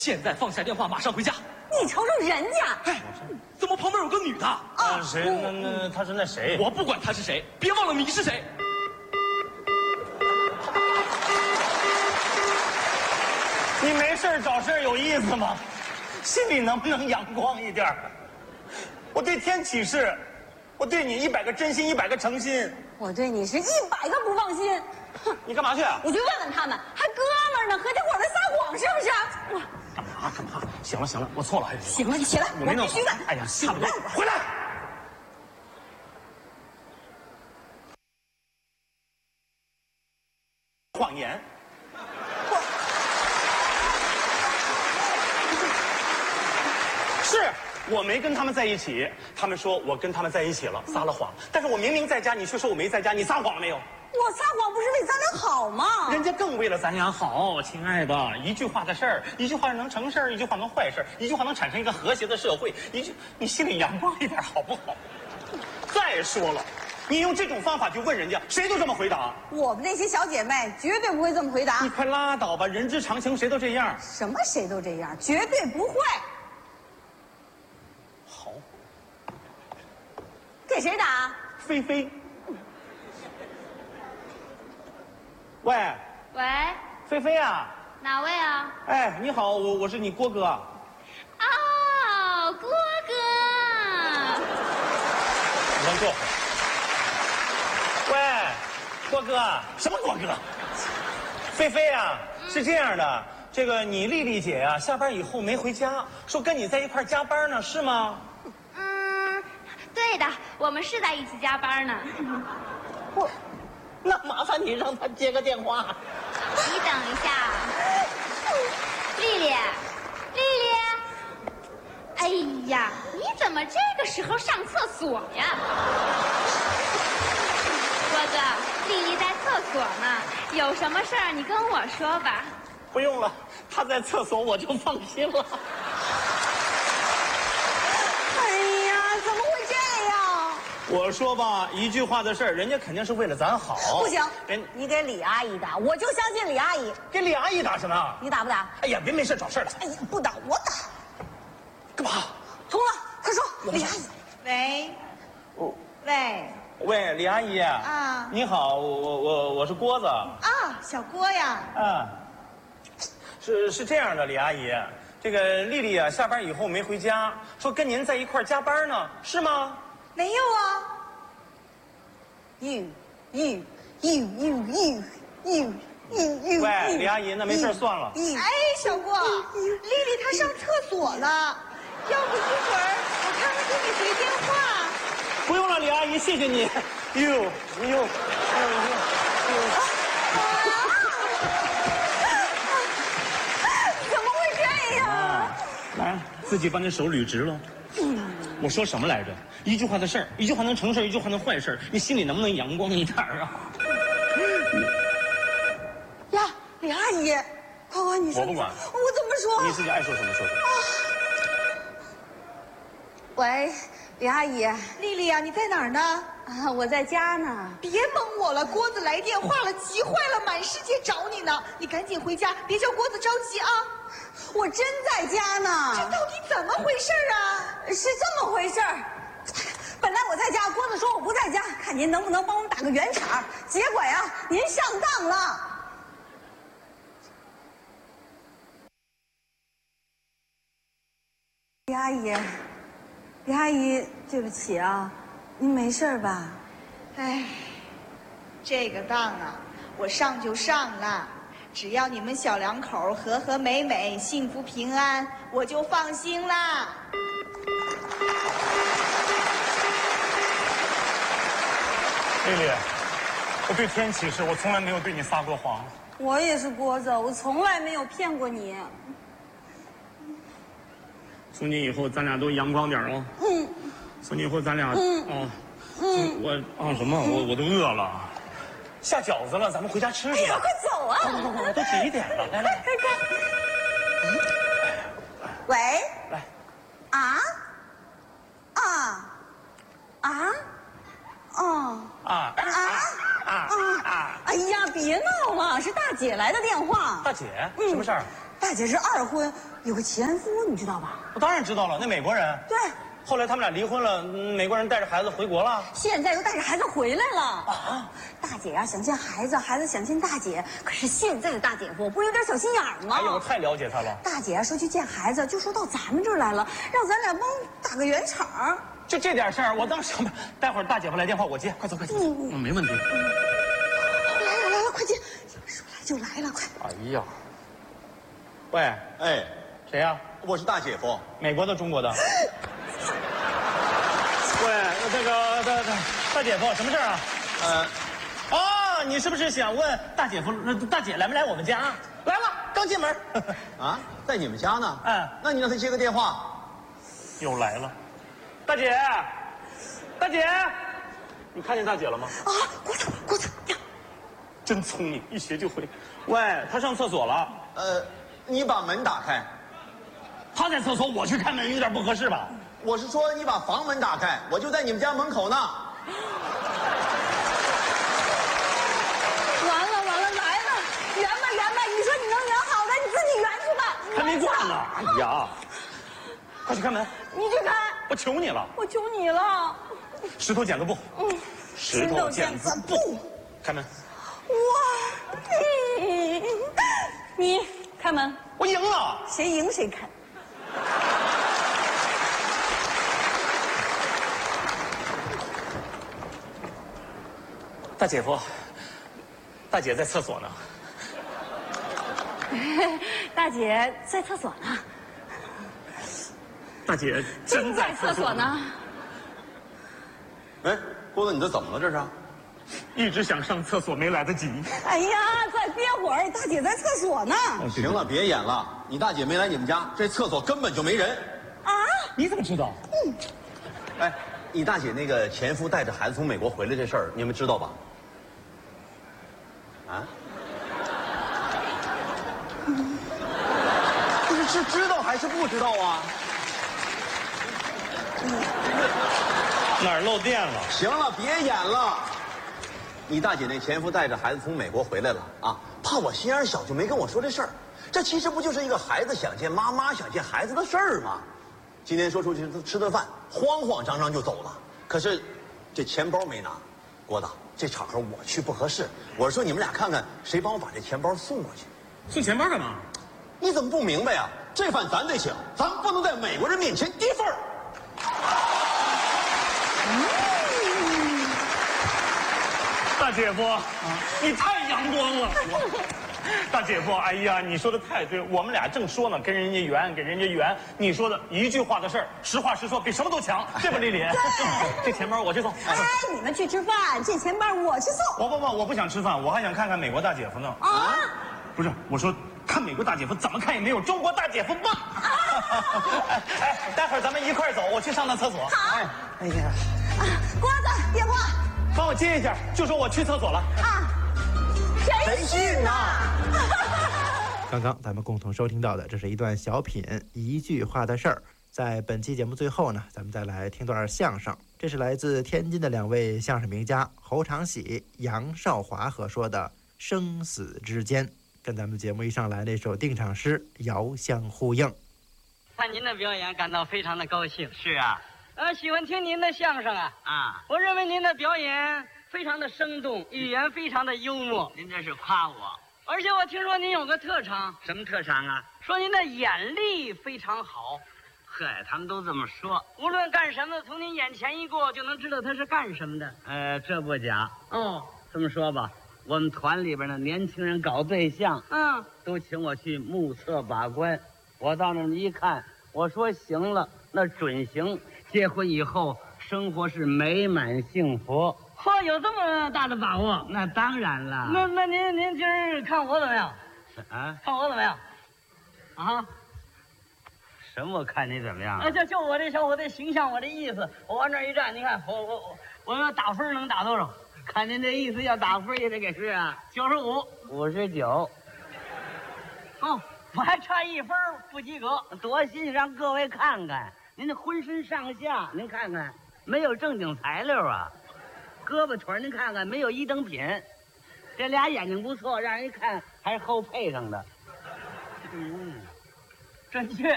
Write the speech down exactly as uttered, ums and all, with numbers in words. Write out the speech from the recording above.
现在放下电话，马上回家。 你瞅瞅人家， 哎，怎么旁边有个女的？ 啊，谁？那那他是那谁？ 我不管他是谁，别忘了你是谁。 你没事找事有意思吗？心里能不能阳光一点？我对天起誓，我对你一百个真心，一百个诚心。 我对你是一百个不放心。 哼，你干嘛去啊？ 我去问问他们，还哥们儿呢，合起伙来撒谎是不是？我干嘛干嘛？行了行了，我错了。 行了，你起来， 我没弄必须的。 哎呀，差不多，回来。谎言。是我没跟他们在一起，他们说我跟他们在一起了，撒了谎。但是我明明在家，你却说我没在家，你撒谎了没有？ 我撒谎不是为咱俩好吗？ 人家更为了咱俩好，亲爱的，一句话的事儿，一句话能成事儿，一句话能坏事儿，一句话能产生一个和谐的社会，一句你心里阳光一点好不好？再说了，你用这种方法去问人家，谁都这么回答。 我们那些小姐妹绝对不会这么回答。 你快拉倒吧，人之常情，谁都这样。 什么谁都这样，绝对不会。 好， 给谁打？ 菲菲。喂， 喂， 菲菲啊， 哪位啊？ 哎，你好，我我是你郭哥。 哦，郭哥。 你先坐会儿。喂，郭哥，什么郭哥？菲菲啊，是这样的，这个你丽丽姐呀、啊，下班以后没回家，说跟你在一块加班呢，是吗？ 嗯，对的，我们是在一起加班呢。 我。那麻烦你让他接个电话。 你等一下，丽丽，丽丽，哎呀，你怎么这个时候上厕所呀？郭哥，丽丽在厕所呢，有什么事儿你跟我说吧。 不用了，她在厕所我就放心了。我说吧，一句话的事儿，人家肯定是为了咱好。 不行， 人你给李阿姨打，我就相信李阿姨。 给李阿姨打什么？ 你打不打？ 哎呀，别没事找事儿了。 哎呀，不打我打。 干嘛？ 通了，快说，李阿姨。 喂， 哦， 喂， 喂，李阿姨啊， 你好，我我我我是郭子。 啊，小郭呀。 啊，是是这样的，李阿姨，这个丽丽啊，下班以后没回家，说跟您在一块儿加班呢，是吗？ 没有啊。 you you you you you you you you。 喂，李阿姨，那没事算了。 哎，小郭，丽丽她上厕所了，要不一会儿我看看给你回电话。 不用了，李阿姨，谢谢你。you you you you。 怎么会这样？ 啊，来，自己把你手捋直了。我说什么来着？一句话的事儿，一句话能成事儿，一句话能坏事儿，你心里能不能阳光一点啊？ 呀，李阿姨，快快你说。 我不管。 我怎么说？ 你自己爱说什么说什么。 喂，李阿姨。 丽丽呀，你在哪儿呢？ 啊，我在家呢。 别蒙我了，郭子来电话了，急坏了，满世界找你呢。你赶紧回家，别叫郭子着急啊。 我真在家呢。 这到底怎么回事啊？ 是这么回事儿。本来我在家，郭子说我不在家，看您能不能帮我们打个圆场。结果呀，您上当了。李阿姨，李阿姨，对不起啊，您没事吧？ 哎，这个当啊，我上就上了。只要你们小两口和和美美、幸福平安，我就放心啦。 丽丽，我对天起誓，我从来没有对你撒过谎。 我也是郭子，我从来没有骗过你。 从今以后，咱俩都阳光点哦。 嗯。 从今以后，咱俩嗯啊， 嗯， 我啊什么？我我都饿了。下饺子了，咱们回家吃去。 哎呀，快走啊！ 快快快，都几点了？来来， 快快！喂， 来， 啊，啊，啊，哦， 啊啊啊啊！ 哎呀，别闹了，是大姐来的电话。 大姐，什么事儿？ 大大姐是二婚，有个前夫，你知道吧？ 我当然知道了，那美国人。 对。 后来他们俩离婚了，美国人带着孩子回国了。 现在又带着孩子回来了。啊！大姐呀、啊，想见孩子，孩子想见大姐。可是现在的大姐夫不是有点小心眼儿吗？ 哎呦，我太了解他了。 大姐啊说去见孩子，就说到咱们这儿来了，让咱俩帮打个圆场。 就这点事儿，我当时待会儿大姐夫来电话，我接，快走快走。嗯，嗯没问题。 来了来了，快接！说来就来了，快！ 哎呀，喂， 哎， 谁呀、啊？ 我是大姐夫， 美国的，中国的。喂，那个大大大姐夫，什么事儿啊？呃，哦，你是不是想问大姐夫、大姐来没来我们家？来了，刚进门。 啊，在你们家呢？ 嗯， 那你让他接个电话。 又来了，大姐，大姐，你看见大姐了吗？ 啊，国子国子呀， 真聪明，一学就会。喂，她上厕所了。 呃，你把门打开。 她在厕所，我去开门，有点不合适吧？ 我是说，你把房门打开，我就在你们家门口呢。 完了完了，来了，圆吧圆吧，你说你能圆好的，你自己圆去吧。 还没挂呢。哎呀，快去开门！ 你去开！ 我求你了， 我求你了。 石头剪子布。嗯，石头剪子布。开门。 哇，嗯，你开门。 我赢了。 谁赢谁开。 大姐夫，大姐在厕所呢。 大姐在厕所呢。 大姐真在厕所呢。 哎，郭子，你这怎么了？这是？ 一直想上厕所，没来得及。 哎呀，再憋会儿，大姐在厕所呢。 行了，别演了。你大姐没来你们家，这厕所根本就没人。 啊？ 你怎么知道？ 嗯。 哎，你大姐那个前夫带着孩子从美国回来这事儿，你们知道吧？啊？这是是知道还是不知道啊？ 哪儿漏电了？ 行了，别演了。你大姐那前夫带着孩子从美国回来了啊，怕我心眼小就没跟我说这事儿。这其实不就是一个孩子想见妈妈、想见孩子的事儿吗？今天说出去吃顿饭，慌慌张张就走了。可是，这钱包没拿。郭大，这场合我去不合适。我是说你们俩看看谁帮我把这钱包送过去。 送钱包干嘛？ 你怎么不明白呀？这饭咱得请，咱不能在美国人面前跌份儿。 嗯、大姐夫，啊、你太阳光了。大姐夫，哎呀，你说的太对，我们俩正说呢，跟人家圆，给人家圆。你说的一句话的事儿，实话实说，比什么都强，对吧，丽丽？这钱包我去送。 哎，你们去吃饭，这钱包我去送。 我不不，我不想吃饭，我还想看看美国大姐夫呢。 啊？ 不是，我说看美国大姐夫，怎么看也没有中国大姐夫棒。哎哎，待会儿咱们一块儿走，我去上趟厕所。 好。 哎，哎呀， 啊，郭子，电话。 帮我接一下，就说我去厕所了。 啊。谁信呐？ 刚刚咱们共同收听到的，这是一段小品，一句话的事儿。在本期节目最后呢，咱们再来听段相声。这是来自天津的两位相声名家侯长喜、杨少华合说的《生死之间》，跟咱们节目一上来那首定场诗遥相呼应。 看您的表演感到非常的高兴。 是啊， 呃，喜欢听您的相声啊。 啊， 我认为您的表演非常的生动，语言非常的幽默。 您这是夸我。 而且我听说您有个特长。 什么特长啊？ 说您的眼力非常好。 嗨，他们都这么说。 无论干什么，从您眼前一过就能知道他是干什么的。 呃，这不假。 哦， 这么说吧，我们团里边的年轻人搞对象， 嗯， 都请我去目测把关。我到那儿一看，我说行了，那准行。结婚以后，生活是美满幸福。 嚯，有这么大的把握？ 那当然了。 那那您您今儿看我怎么样？ 啊？ 看我怎么样？啊？ 什么？看你怎么样？ 啊，就就我这小伙子形象，我这意思，我往这儿一站，你看，我我我我要打分能打多少？ 看您这意思，要打分也得给是啊， 九十五， 五十九。 哦，我还差一分不及格， 多新鲜！让各位看看，您这浑身上下，您看看，没有正经材料啊。胳膊腿您看看，没有一等品。这俩眼睛不错，让人一看还是后配上的。嗯。 准确。